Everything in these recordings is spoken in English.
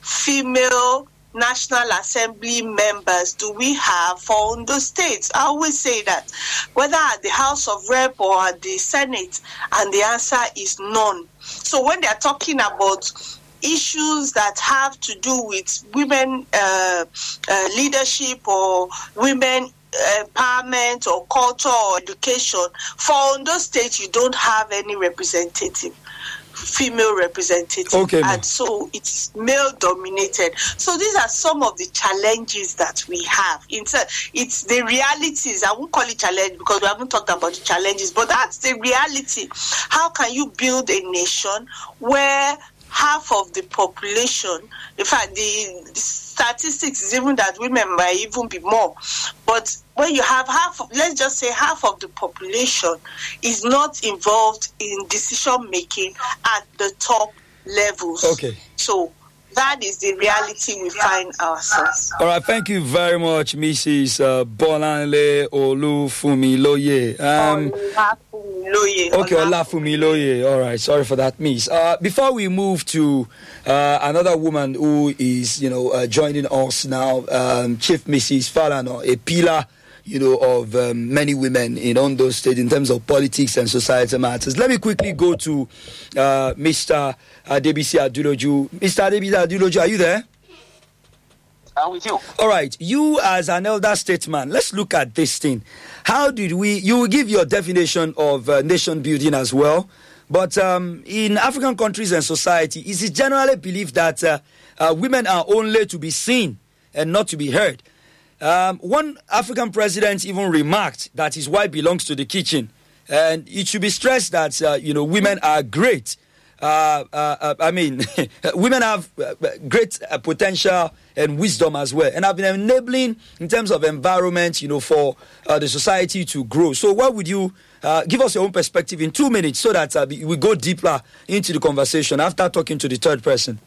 female National Assembly members do we have for Ondo State? I always say that, whether at the House of Rep or at the Senate, and the answer is none. So when they are talking about issues that have to do with women leadership or women empowerment or culture or education, for Ondo State, you don't have any representative. Female representative, okay, and so it's male dominated. So these are some of the challenges that we have. It's the realities. I won't call it challenge because we haven't talked about the challenges, but that's the reality. How can you build a nation where half of the population, in fact, the statistics is even that women might even be more, but when you have let's just say half of the population is not involved in decision making at the top levels. Okay. So that is the reality we find ourselves. All right, thank you very much, Mrs. Bolanle Olufunmiloye. Okay, Olafunmiloye. All right, sorry for that, Miss. Before we move to another woman who is, joining us now, Chief Mrs. Falana, a pillar, of many women in Ondo State in terms of politics and society matters. Let me quickly go to Mr. Adebisi Adeloju. Mr. Adebisi Adeloju, are you there? I'm with you. All right. You as an elder statesman, let's look at this thing. How did you will give your definition of nation building as well. But in African countries and society, is it generally believed that women are only to be seen and not to be heard? One African president even remarked that his wife belongs to the kitchen. And it should be stressed that, women are great. Women have great potential and wisdom as well. And have been enabling in terms of environment, for the society to grow. So what would you give us your own perspective in 2 minutes so that we go deeper into the conversation after talking to the third person?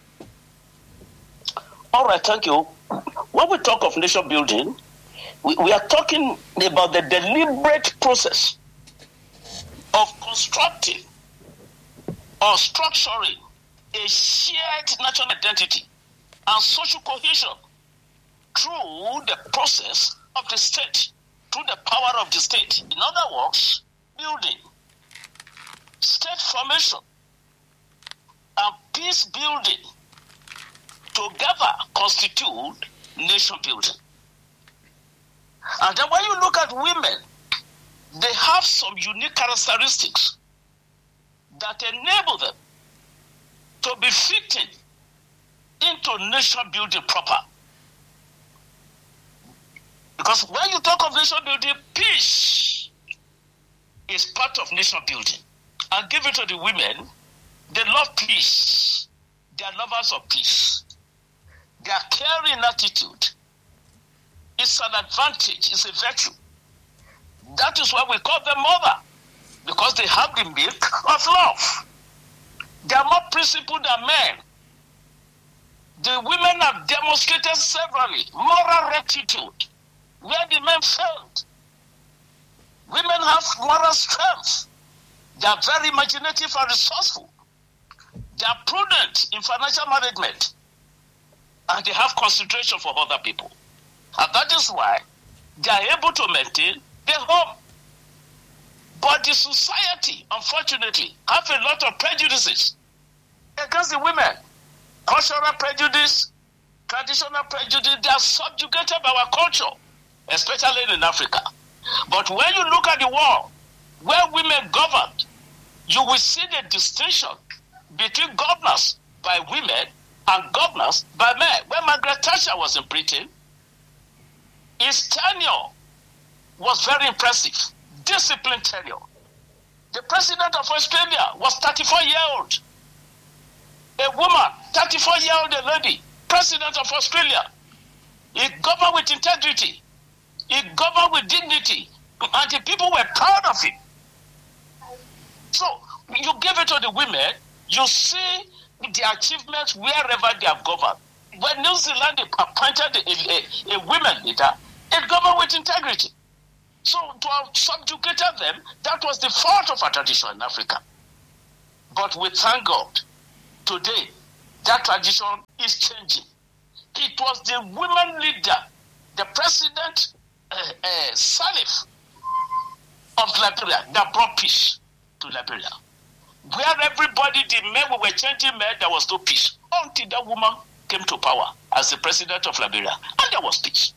All right, thank you. When we talk of nation building, we are talking about the deliberate process of constructing or structuring a shared national identity and social cohesion through the process of the state, through the power of the state. In other words, building, state formation, and peace building together constitute nation building. And then when you look at women, they have some unique characteristics that enable them to be fitting into nation building proper. Because when you talk of nation building, peace is part of nation building. And give it to the women, they love peace. They are lovers of peace. Their caring attitude is an advantage, it's a virtue. That is why we call them mother, because they have the milk of love. They are more principled than men. The women have demonstrated severally moral rectitude where the men failed. Women have moral strength. They are very imaginative and resourceful. They are prudent in financial management. And they have consideration for other people. And that is why they are able to maintain their home. But the society, unfortunately, have a lot of prejudices against the women. Cultural prejudice, traditional prejudice, they are subjugated by our culture, especially in Africa. But when you look at the world, where women governed, you will see the distinction between governors by women and governors by men. When Margaret Thatcher was in Britain, his tenure was very impressive, disciplined tenure. The president of Australia was 34-year-old. A woman, 34-year-old lady, president of Australia. He governed with integrity. He governed with dignity. And the people were proud of him. So, you give it to the women, you see the achievements wherever they have governed. When New Zealand appointed a women leader, it governed with integrity. So to have subjugated them, that was the fault of our tradition in Africa. But we thank God, today, that tradition is changing. It was the women leader, the president, Salif of Liberia, that brought peace to Liberia. Where everybody, the men were changing men, there was no peace. Until that woman came to power as the president of Liberia, and there was peace.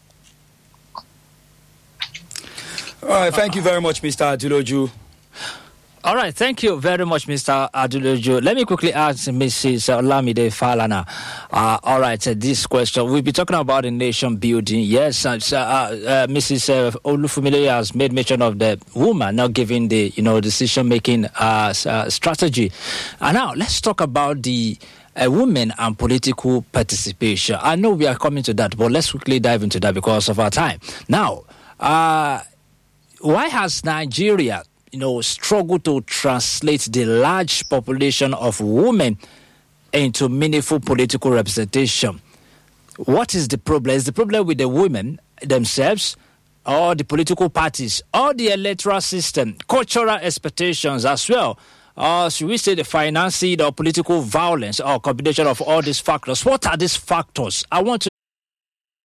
All right, thank you very much, Mr. Adeloju. All right, thank you very much, Mr. Adeloju. Let me quickly ask Mrs. Olamide Falana. All right, this question. We'll be talking about the nation building. Yes, Mrs. Olufumile has made mention of the woman not giving the, decision-making strategy. And now, let's talk about the women and political participation. I know we are coming to that, but let's quickly dive into that because of our time. Now, why has Nigeria struggle to translate the large population of women into meaningful political representation? What is the problem? Is the problem with the women themselves, or the political parties, or the electoral system, cultural expectations as well? Or should we say the financing or political violence, or combination of all these factors? What are these factors? I want to